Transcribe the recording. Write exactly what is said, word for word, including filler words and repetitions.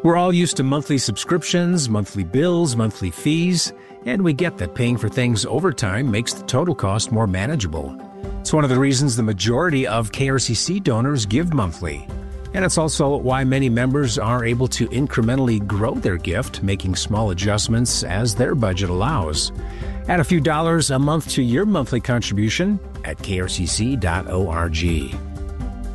We're all used to monthly subscriptions, monthly bills, monthly fees, and we get that paying for things over time makes the total cost more manageable. It's one of the reasons the majority of K R C C donors give monthly. And it's also why many members are able to incrementally grow their gift, making small adjustments as their budget allows. Add a few dollars a month to your monthly contribution at k r c c dot org.